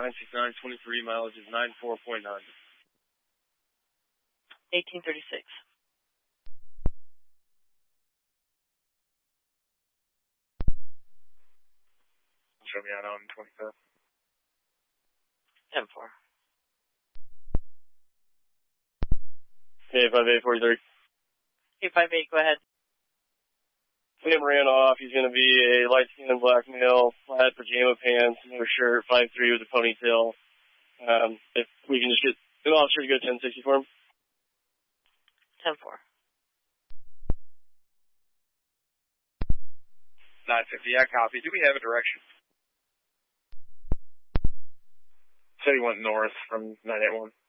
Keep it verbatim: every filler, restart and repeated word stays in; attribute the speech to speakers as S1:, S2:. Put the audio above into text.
S1: nine six nine, twenty-three, mileage is nine four point nine.
S2: eighteen thirty-six.
S1: Show me out on twenty-fifth.
S2: ten four.
S1: K five eight forty-three.
S2: K five eight, go ahead.
S1: Him ran off. He's going to be a light-skinned black male, flat pajama pants, no shirt, five three with a ponytail. Um, if we can just get an officer to go ten sixty for him.
S2: ten four.
S1: nine fifty, yeah, copy. Do we have a direction? Said he went north from nine eight one.